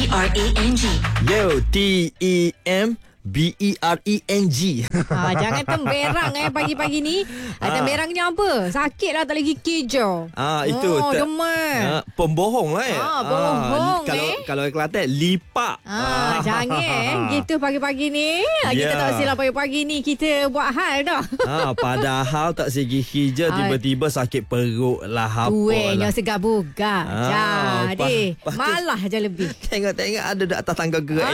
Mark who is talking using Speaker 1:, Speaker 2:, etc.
Speaker 1: T-E-M-B-E-R-A-N-G.
Speaker 2: Yo, T-E-M-B-E-R-E-N-G.
Speaker 3: Jangan temberang pagi-pagi ni. Temberangnya apa? Sakit lah, tak lagi kejo.
Speaker 2: Itu
Speaker 3: demam.
Speaker 2: pembohong lah
Speaker 3: Pembohong
Speaker 2: Kalau Kelantan lipak.
Speaker 3: Jangan gitu pagi-pagi ni. Kita tak silap pagi-pagi ni kita buat hal dah.
Speaker 2: Padahal tak segi hijau tiba-tiba sakit perut lah apa
Speaker 3: Tuenya
Speaker 2: lah.
Speaker 3: segar bugar. Jadi malah je lebih.
Speaker 2: Tengok-tengok ada dah atas tangga gerak